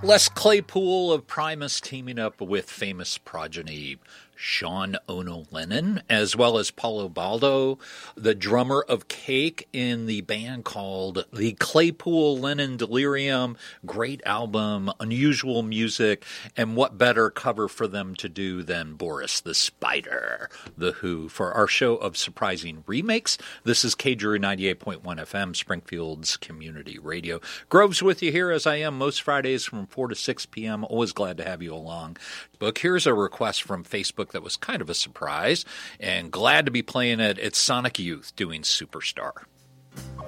Les Claypool of Primus teaming up with famous progeny Sean Ono Lennon, as well as Paulo Baldo, the drummer of Cake, in the band called the Claypool Lennon Delirium. Great album, unusual music, and what better cover for them to do than Boris the Spider, The Who, for our show of surprising remakes. This is KDRU 98.1 FM, Springfield's community radio. Groves with you here, as I am most Fridays from 4 to 6 p.m. Always glad to have you along. Book. Here's a request from Facebook that was kind of a surprise, and glad to be playing it. It's Sonic Youth doing Superstar.